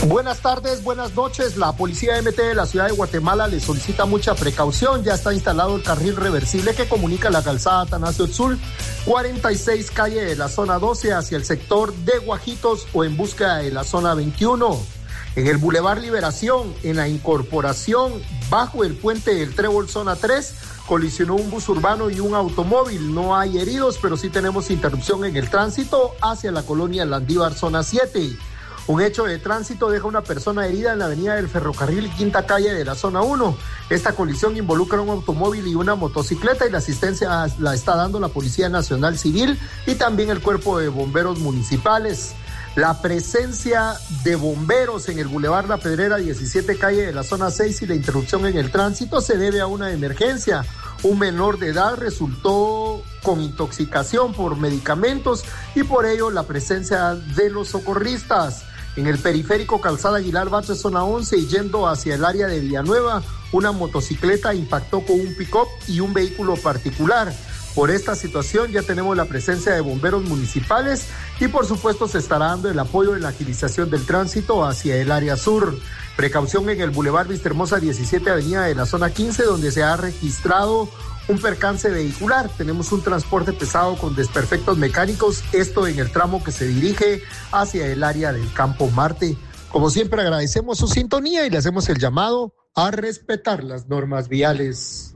Buenas tardes, buenas noches. La Policía MT de la Ciudad de Guatemala le solicita mucha precaución. Ya está instalado el carril reversible que comunica la calzada Atanasio Tzul, 46 calle de la zona 12 hacia el sector de Guajitos o en búsqueda de la zona 21. En el Boulevard Liberación, en la incorporación bajo el puente del Trébol zona 3, colisionó un bus urbano y un automóvil. No hay heridos, pero sí tenemos interrupción en el tránsito hacia la colonia Landívar zona 7. Un hecho de tránsito deja una persona herida en la avenida del Ferrocarril, quinta calle de la zona 1. Esta colisión involucra un automóvil y una motocicleta y la asistencia la está dando la Policía Nacional Civil y también el Cuerpo de Bomberos Municipales. La presencia de bomberos en el Boulevard La Pedrera, 17 calle de la zona 6 y la interrupción en el tránsito se debe a una emergencia. Un menor de edad resultó con intoxicación por medicamentos y por ello la presencia de los socorristas. En el periférico Calzada Aguilar Batres zona 11 y yendo hacia el área de Villanueva, una motocicleta impactó con un pick-up y un vehículo particular. Por esta situación ya tenemos la presencia de bomberos municipales y por supuesto se estará dando el apoyo en la agilización del tránsito hacia el área sur. Precaución en el Boulevard Vistahermosa 17 avenida de la zona 15 donde se ha registrado un percance vehicular. Tenemos un transporte pesado con desperfectos mecánicos, esto en el tramo que se dirige hacia el área del Campo Marte. Como siempre agradecemos su sintonía y le hacemos el llamado a respetar las normas viales.